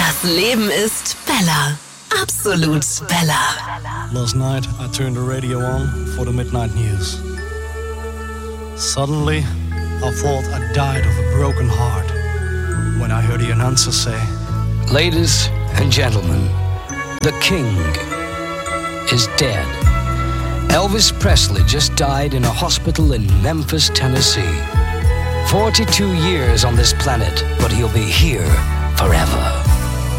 Das Leben ist Bella. Absolut Bella. Last night I turned the radio on for the midnight news. Suddenly I thought I died of a broken heart when I heard the announcer say, "Ladies and gentlemen, the king is dead." Elvis Presley just died in a hospital in Memphis, Tennessee. 42 years on this planet, but he'll be here forever.